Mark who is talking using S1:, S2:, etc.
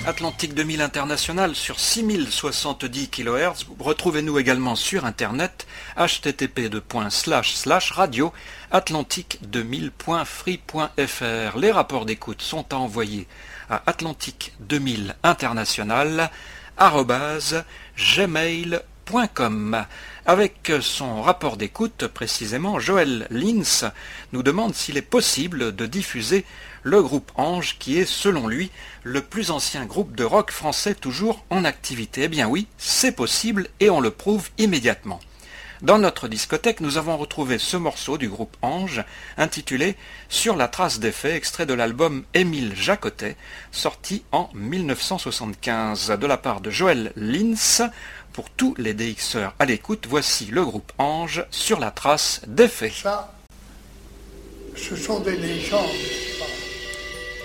S1: Atlantique 2000 International sur 6070 kHz. Retrouvez-nous également sur internet http://radio-atlantique2000.free.fr. Les rapports d'écoute sont à envoyer à Atlantique 2000 International @gmail.com. Avec son rapport d'écoute, précisément, Joël Lins nous demande s'il est possible de diffuser le groupe Ange, qui est, selon lui, le plus ancien groupe de rock français toujours en activité. Eh bien oui, c'est possible et on le prouve immédiatement. Dans notre discothèque, nous avons retrouvé ce morceau du groupe Ange, intitulé « Sur la trace des faits », extrait de l'album Émile Jacotet, sorti en 1975. De la part de Joël Lins, pour tous les DXeurs à l'écoute, voici le groupe Ange, Sur la trace des faits.
S2: Ça, ce sont des légendes.